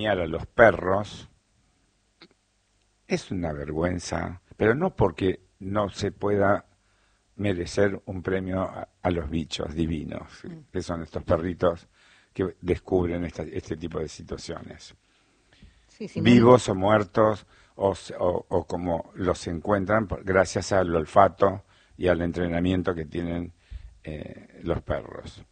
a los perros es una vergüenza, pero no porque no se pueda merecer un premio a los bichos divinos, que son estos perritos que descubren este tipo de situaciones, Sí, sí, vivos o muertos, o como los encuentran gracias al olfato y al entrenamiento que tienen los perros.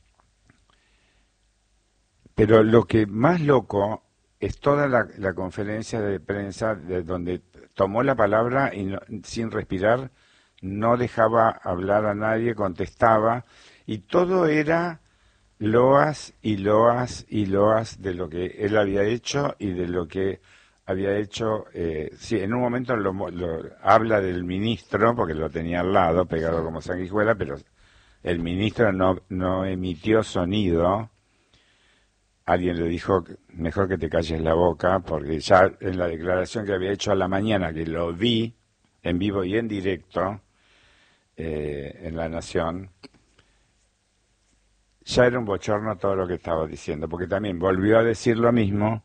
Pero lo que más loco es toda la conferencia de prensa de donde tomó la palabra y sin respirar no dejaba hablar a nadie, contestaba, y todo era loas y loas y loas de lo que él había hecho y de lo que había hecho. Sí, en un momento habla del ministro, porque lo tenía al lado, pegado sí. como sanguijuela, pero el ministro no emitió sonido. Alguien le dijo, mejor que te calles la boca, porque ya en la declaración que había hecho a la mañana, que lo vi en vivo y en directo en La Nación, ya era un bochorno todo lo que estaba diciendo, porque también volvió a decir lo mismo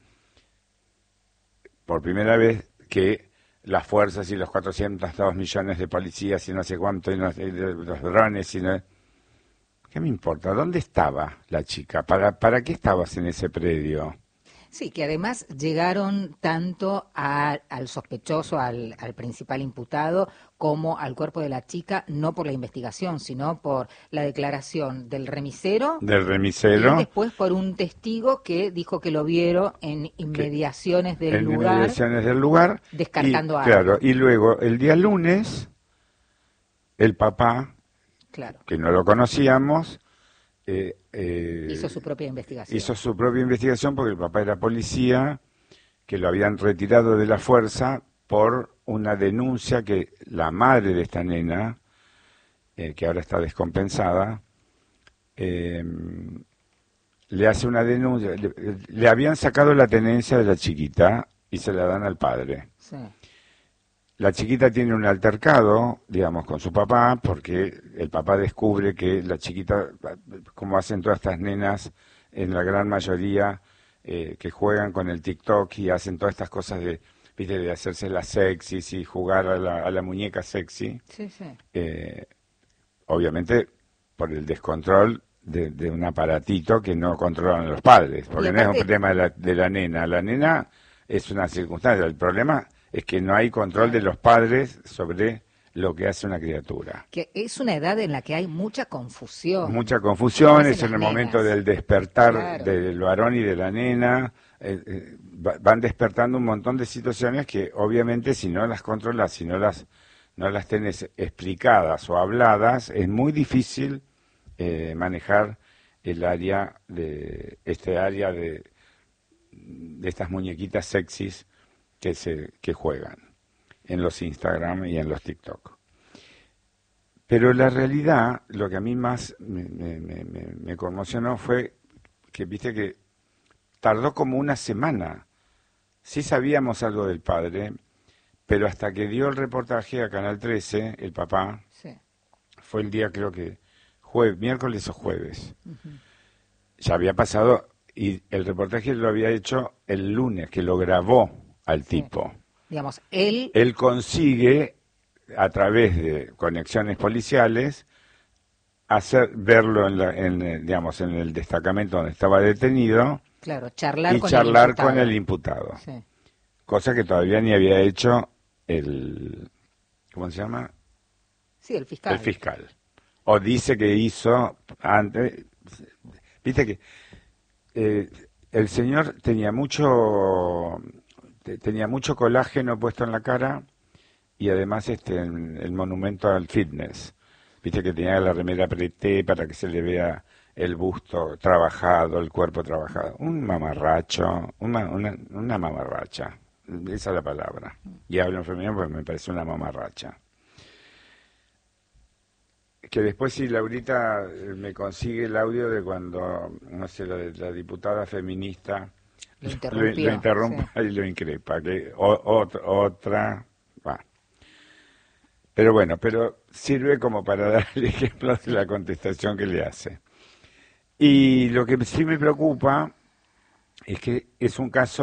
por primera vez, que las fuerzas y los 402 millones de policías y no sé cuánto, y los drones, ¿qué me importa? ¿Dónde estaba la chica? ¿Para qué estabas en ese predio? Sí, que además llegaron tanto al sospechoso, al principal imputado, como al cuerpo de la chica, no por la investigación, sino por la declaración del remisero Del y remisero. después por un testigo que dijo que lo vieron en Que inmediaciones del en lugar inmediaciones del lugar, y descargando claro, algo. y luego el día lunes, el papá, Claro, que no lo conocíamos, hizo su propia investigación. hizo su propia investigación porque el papá era policía, que lo habían retirado de la fuerza por una denuncia que la madre de esta nena, que ahora está descompensada, eh, le hace una denuncia. Le habían sacado la tenencia de la chiquita y se la dan al padre. Sí. La chiquita tiene un altercado, digamos, con su papá, porque el papá descubre que la chiquita, como hacen todas estas nenas, en la gran mayoría, que juegan con el TikTok y hacen todas estas cosas de, viste, de hacerse las sexys y jugar a la muñeca sexy, Sí, sí. eh, obviamente por el descontrol de un aparatito que no controlan los padres, Y porque no es un aparte, tema de la nena. La nena es una circunstancia. El problema es que no hay control de claro, los padres sobre lo que hace una criatura. que es una edad en la que hay mucha confusión, Mucha como confusión, hacen es en las el momento nenas. del despertar Claro. del varón y de la nena. Van despertando un montón de situaciones que obviamente si no las controlas, si no las tenés explicadas o habladas, es muy difícil manejar este área de estas muñequitas sexys que juegan en los Instagram y en los TikTok. Pero la realidad, lo que a mí más me conmocionó fue que, viste, que tardó como una semana. Sí sabíamos algo del padre, pero hasta que dio el reportaje a Canal 13, el papá, Sí. fue el día, creo que miércoles o jueves. Ujú. Ya había pasado y el reportaje lo había hecho el lunes, que lo grabó al Sí. tipo. Digamos, él, Él consigue, a través de conexiones policiales, verlo digamos, en el destacamento donde estaba detenido claro, charlar y con el charlar con el imputado. imputado. Sí. Cosa que todavía ni había hecho ¿cómo se llama? Sí, el El fiscal. fiscal. O dice que hizo antes. Viste que eh, el señor tenía mucho colágeno puesto en la cara y además el monumento al fitness. Viste que tenía la remera apreté para que se le vea el busto trabajado, el cuerpo trabajado. Un mamarracho, una mamarracha. Esa es la palabra. Y hablo en femenino porque me parece una mamarracha. Que después si Laurita me consigue el audio de cuando, no sé, la diputada feminista Lo lo interrumpió. Sí. interrumpa y lo increpa, que otra, va. Pero bueno, pero sirve como para dar el ejemplo de la contestación que le hace. Y lo que sí me preocupa Es que es un caso